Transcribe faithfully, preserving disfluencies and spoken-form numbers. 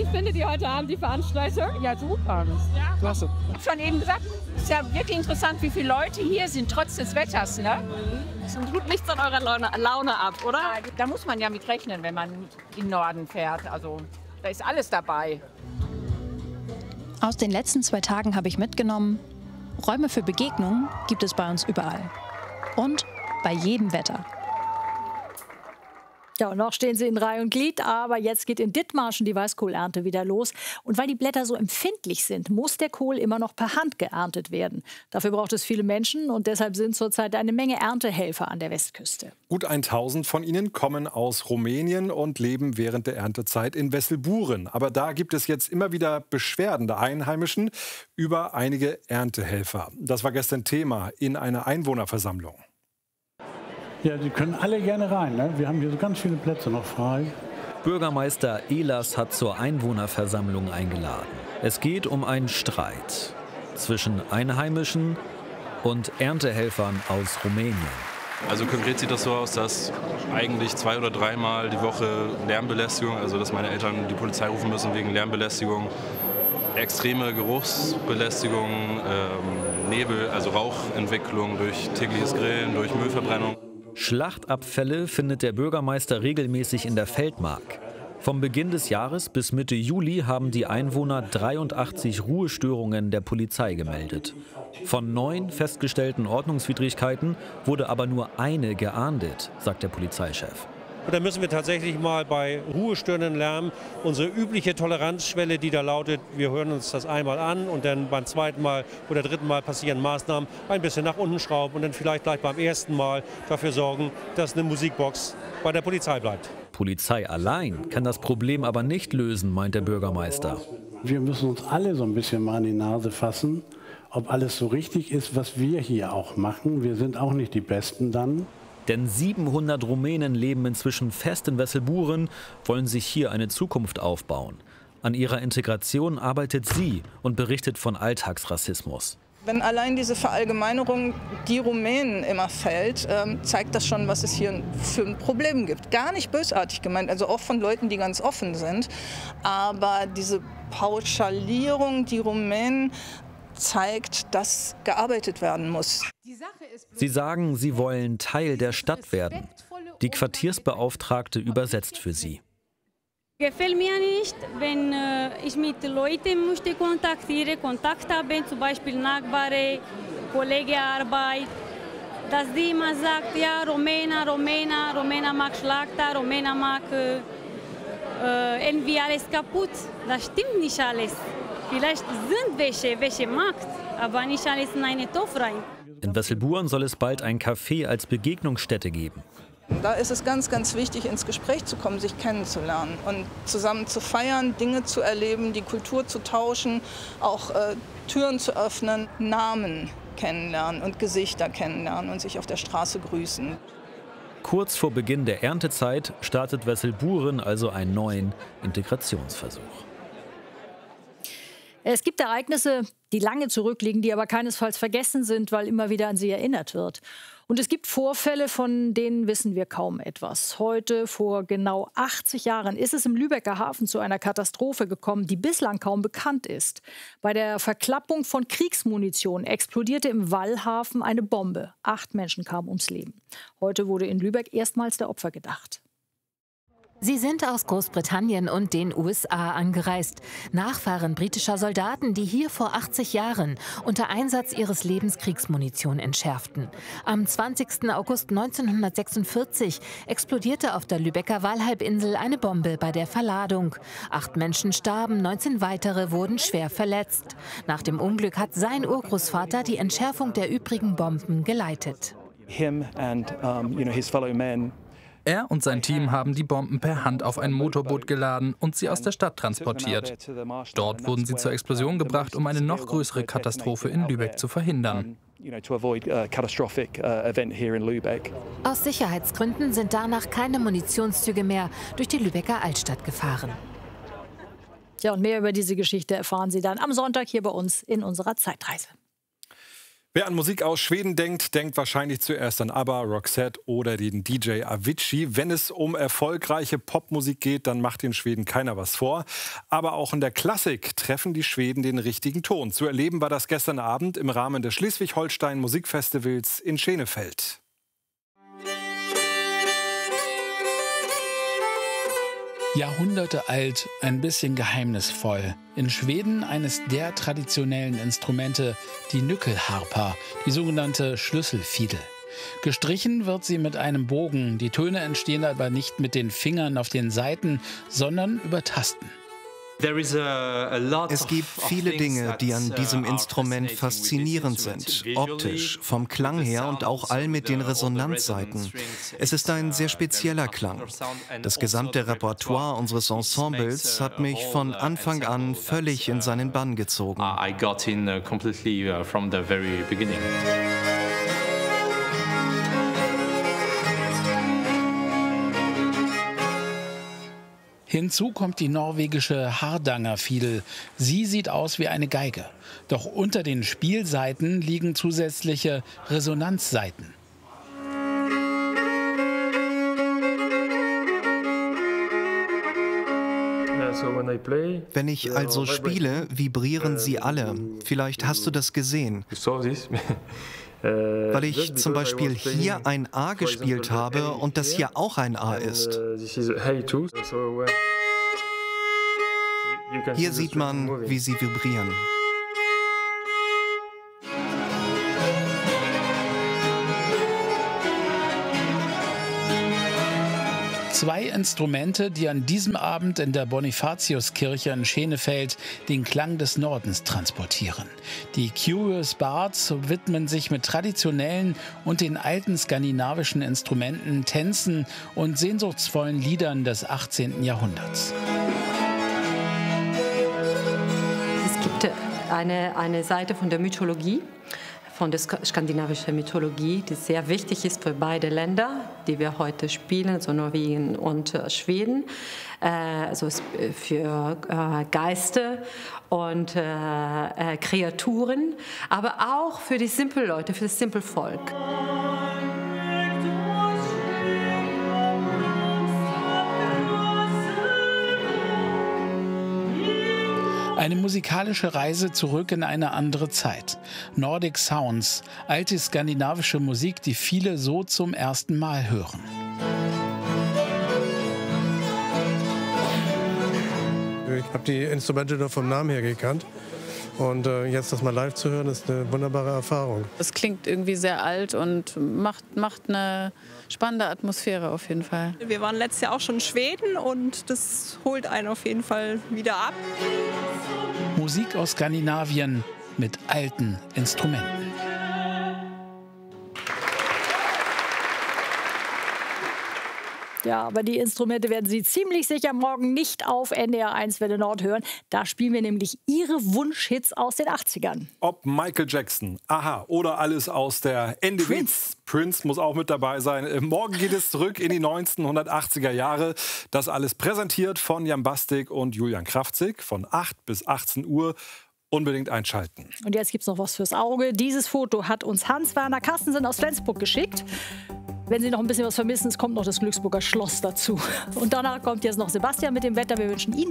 wie findet ihr heute Abend die Veranstaltung? Ja, super. Ja. Klasse. Schon eben gesagt, es ist ja wirklich interessant, wie viele Leute hier sind, trotz des Wetters. Ne? Das tut nichts an eurer Laune, Laune ab, oder? Da muss man ja mit rechnen, wenn man in den Norden fährt. Also da ist alles dabei. Aus den letzten zwei Tagen habe ich mitgenommen, Räume für Begegnungen gibt es bei uns überall. Und bei jedem Wetter. Ja, und noch stehen sie in Reihe und Glied, aber jetzt geht in Dithmarschen die Weißkohlernte wieder los. Und weil die Blätter so empfindlich sind, muss der Kohl immer noch per Hand geerntet werden. Dafür braucht es viele Menschen und deshalb sind zurzeit eine Menge Erntehelfer an der Westküste. Gut tausend von ihnen kommen aus Rumänien und leben während der Erntezeit in Wesselburen. Aber da gibt es jetzt immer wieder Beschwerden der Einheimischen über einige Erntehelfer. Das war gestern Thema in einer Einwohnerversammlung. Ja, die können alle gerne rein. Ne? Wir haben hier so ganz viele Plätze noch frei. Bürgermeister Ehlers hat zur Einwohnerversammlung eingeladen. Es geht um einen Streit zwischen Einheimischen und Erntehelfern aus Rumänien. Also konkret sieht das so aus, dass eigentlich zwei oder dreimal die Woche Lärmbelästigung, also dass meine Eltern die Polizei rufen müssen wegen Lärmbelästigung, extreme Geruchsbelästigung, ähm, Nebel, also Rauchentwicklung durch tägliches Grillen, durch Müllverbrennung. Schlachtabfälle findet der Bürgermeister regelmäßig in der Feldmark. Vom Beginn des Jahres bis Mitte Juli haben die Einwohner dreiundachtzig Ruhestörungen der Polizei gemeldet. Von neun festgestellten Ordnungswidrigkeiten wurde aber nur eine geahndet, sagt der Polizeichef. Und da müssen wir tatsächlich mal bei ruhestörenden Lärm unsere übliche Toleranzschwelle, die da lautet, wir hören uns das einmal an und dann beim zweiten Mal oder dritten Mal passieren Maßnahmen, ein bisschen nach unten schrauben und dann vielleicht gleich beim ersten Mal dafür sorgen, dass eine Musikbox bei der Polizei bleibt. Polizei allein kann das Problem aber nicht lösen, meint der Bürgermeister. Wir müssen uns alle so ein bisschen mal an die Nase fassen, ob alles so richtig ist, was wir hier auch machen. Wir sind auch nicht die Besten dann. Denn siebenhundert Rumänen leben inzwischen fest in Wesselburen, wollen sich hier eine Zukunft aufbauen. An ihrer Integration arbeitet sie und berichtet von Alltagsrassismus. Wenn allein diese Verallgemeinerung die Rumänen immer fällt, ähm, zeigt das schon, was es hier für ein Problem gibt. Gar nicht bösartig gemeint, also auch von Leuten, die ganz offen sind. Aber diese Pauschalierung, die Rumänen, zeigt, dass gearbeitet werden muss. Sie sagen, sie wollen Teil der Stadt werden. Die Quartiersbeauftragte übersetzt für sie. Gefällt mir nicht, wenn äh, ich mit Leuten möchte kontaktiere, Kontakt habe, zum Beispiel Nachbarn, Kollegen Arbeit, dass die immer sagt, ja, Rumäner, Rumäner, Rumäner mag Schlachter, Rumäner mag äh, äh, irgendwie alles kaputt. Das stimmt nicht alles. Vielleicht sind welche, welche Markt, aber nicht alles in eine Topf rein. In Wesselburen soll es bald ein Café als Begegnungsstätte geben. Da ist es ganz, ganz wichtig, ins Gespräch zu kommen, sich kennenzulernen und zusammen zu feiern, Dinge zu erleben, die Kultur zu tauschen, auch äh, Türen zu öffnen, Namen kennenlernen und Gesichter kennenlernen und sich auf der Straße grüßen. Kurz vor Beginn der Erntezeit startet Wesselburen also einen neuen Integrationsversuch. Es gibt Ereignisse, die lange zurückliegen, die aber keinesfalls vergessen sind, weil immer wieder an sie erinnert wird. Und es gibt Vorfälle, von denen wissen wir kaum etwas. Heute, vor genau achtzig Jahren, ist es im Lübecker Hafen zu einer Katastrophe gekommen, die bislang kaum bekannt ist. Bei der Verklappung von Kriegsmunition explodierte im Wallhafen eine Bombe. Acht Menschen kamen ums Leben. Heute wurde in Lübeck erstmals der Opfer gedacht. Sie sind aus Großbritannien und den U S A angereist. Nachfahren britischer Soldaten, die hier vor achtzig Jahren unter Einsatz ihres Lebens Kriegsmunition entschärften. Am zwanzigsten August neunzehnhundertsechsundvierzig explodierte auf der Lübecker Wallhalbinsel eine Bombe bei der Verladung. Acht Menschen starben, neunzehn weitere wurden schwer verletzt. Nach dem Unglück hat sein Urgroßvater die Entschärfung der übrigen Bomben geleitet. Him and, um, you know, his fellow men. Er und sein Team haben die Bomben per Hand auf ein Motorboot geladen und sie aus der Stadt transportiert. Dort wurden sie zur Explosion gebracht, um eine noch größere Katastrophe in Lübeck zu verhindern. Aus Sicherheitsgründen sind danach keine Munitionszüge mehr durch die Lübecker Altstadt gefahren. Ja, und mehr über diese Geschichte erfahren Sie dann am Sonntag hier bei uns in unserer Zeitreise. Wer an Musik aus Schweden denkt, denkt wahrscheinlich zuerst an ABBA, Roxette oder den D J Avicii. Wenn es um erfolgreiche Popmusik geht, dann macht den Schweden keiner was vor. Aber auch in der Klassik treffen die Schweden den richtigen Ton. Zu erleben war das gestern Abend im Rahmen des Schleswig-Holstein Musikfestivals in Schenefeld. Jahrhunderte alt, ein bisschen geheimnisvoll. In Schweden eines der traditionellen Instrumente, die Nyckelharpa, die sogenannte Schlüsselfiedel. Gestrichen wird sie mit einem Bogen, die Töne entstehen aber nicht mit den Fingern auf den Saiten, sondern über Tasten. Es gibt viele Dinge, die an diesem Instrument faszinierend sind, optisch, vom Klang her und auch all mit den Resonanzsaiten. Es ist ein sehr spezieller Klang. Das gesamte Repertoire unseres Ensembles hat mich von Anfang an völlig in seinen Bann gezogen. Hinzu kommt die norwegische Hardangerfiedel. Sie sieht aus wie eine Geige. Doch unter den Spielsaiten liegen zusätzliche Resonanzsaiten. Wenn ich also spiele, vibrieren sie alle. Vielleicht hast du das gesehen. Weil ich zum Beispiel hier ein A gespielt habe und das hier auch ein A ist. Hier sieht man, wie sie vibrieren. Zwei Instrumente, die an diesem Abend in der Bonifatiuskirche in Schenefeld den Klang des Nordens transportieren. Die Curious Bards widmen sich mit traditionellen und den alten skandinavischen Instrumenten, Tänzen und sehnsuchtsvollen Liedern des achtzehnten Jahrhunderts. Es gibt eine, eine Seite von der Mythologie, von der skandinavischen Mythologie, die sehr wichtig ist für beide Länder, die wir heute spielen, also Norwegen und äh, Schweden, äh, also für äh, Geister und äh, äh, Kreaturen, aber auch für die Simpelleute, für das Simpelvolk. Eine musikalische Reise zurück in eine andere Zeit. Nordic Sounds, alte skandinavische Musik, die viele so zum ersten Mal hören. Ich habe die Instrumente nur vom Namen her gekannt. Und äh, jetzt das mal live zu hören, ist eine wunderbare Erfahrung. Es klingt irgendwie sehr alt und macht, macht eine spannende Atmosphäre auf jeden Fall. Wir waren letztes Jahr auch schon in Schweden und das holt einen auf jeden Fall wieder ab. Musik aus Skandinavien mit alten Instrumenten. Ja, aber die Instrumente werden Sie ziemlich sicher morgen nicht auf N D R eins Welle Nord hören. Da spielen wir nämlich Ihre Wunschhits aus den achtzigern. Ob Michael Jackson, Aha oder alles aus der N D W. Prince. Prince muss auch mit dabei sein. Morgen geht es zurück in die neunzehnhundertachtziger Jahre. Das alles präsentiert von Jan Bastik und Julian Kraftzig von acht bis achtzehn Uhr. Unbedingt einschalten. Und jetzt gibt es noch was fürs Auge. Dieses Foto hat uns Hans-Werner Carstensen aus Flensburg geschickt. Wenn Sie noch ein bisschen was vermissen, es kommt noch das Glücksburger Schloss dazu. Und danach kommt jetzt noch Sebastian mit dem Wetter. Wir wünschen Ihnen